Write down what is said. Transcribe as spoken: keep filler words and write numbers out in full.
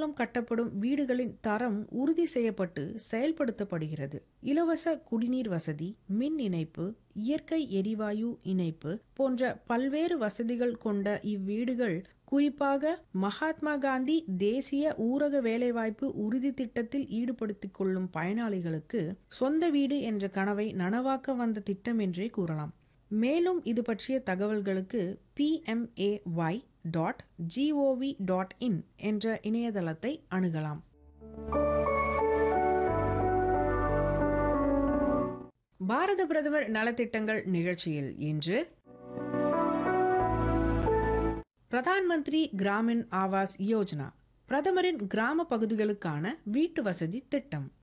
மூலம் கட்டப்படும் வீடுகளின் தரம் உறுதி செய்யப்பட்டு செயல்படுத்தப்படுகிறது. இலவச குடிநீர் வசதி, மின் இணைப்பு, இயற்கை எரிவாயு இணைப்பு போன்ற பல்வேறு வசதிகள் கொண்ட இவ்வீடுகள் குறிப்பாக மகாத்மா காந்தி தேசிய ஊரக வேலைவாய்ப்பு உறுதி திட்டத்தில் ஈடுபடுத்திக் கொள்ளும் பயனாளிகளுக்கு சொந்த வீடு என்ற கனவை நனவாக்க வந்த திட்டம் என்றே கூறலாம். மேலும் இது பற்றிய தகவல்களுக்கு B M A Y dot gov dot in என்ற இணையதளத்தை அணுகலாம். பாரத பிரதமர் நலத்திட்டங்கள் நிகழ்ச்சியில் இன்று பிரதான் மந்திரி கிராமின் ஆவாஸ் யோஜனா, பிரதமரின் கிராம பகுதிகளுக்கான வீட்டு வசதி திட்டம்.